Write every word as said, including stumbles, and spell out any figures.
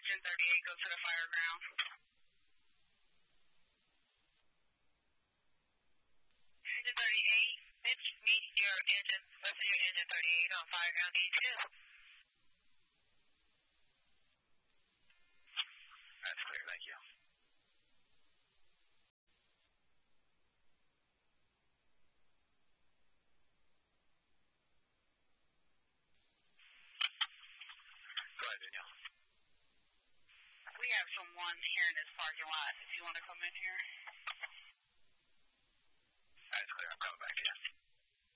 Engine thirty-eight, go to the fire ground. Engine thirty-eight, Mitch, meet your engine, listen to your engine thirty-eight on fire ground D two. That's clear, thank you. Go ahead, Danielle. We have someone here in this parking lot. If you want to come in here.